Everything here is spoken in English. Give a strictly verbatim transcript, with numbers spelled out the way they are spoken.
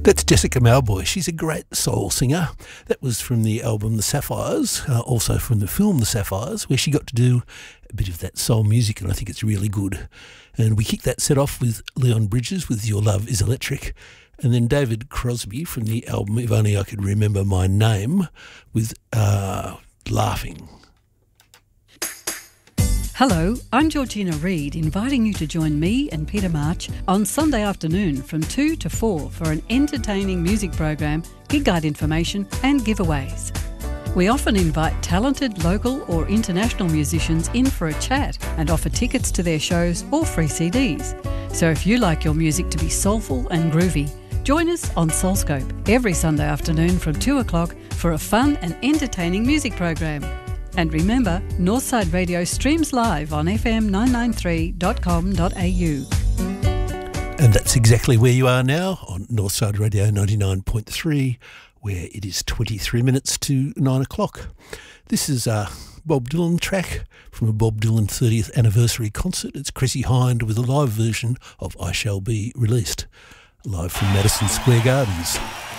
That's Jessica Mauboy. She's a great soul singer. That was from the album The Sapphires, uh, also from the film The Sapphires, where she got to do a bit of that soul music, and I think it's really good. And we kicked that set off with Leon Bridges with Your Love Is Electric, and then David Crosby from the album If Only I Could Remember My Name with uh, Laughing. Hello, I'm Georgina Reid, inviting you to join me and Peter March on Sunday afternoon from two to four for an entertaining music program, gig guide information and giveaways. We often invite talented local or international musicians in for a chat and offer tickets to their shows or free C Ds. So if you like your music to be soulful and groovy, join us on Soulscope every Sunday afternoon from two o'clock for a fun and entertaining music program. And remember, Northside Radio streams live on f m nine ninety-three dot com dot a u. And that's exactly where you are now on Northside Radio ninety-nine point three, where it is twenty-three minutes to nine o'clock. This is a Bob Dylan track from a Bob Dylan thirtieth anniversary concert. It's Chrissie Hynde with a live version of I Shall Be Released, live from Madison Square Gardens.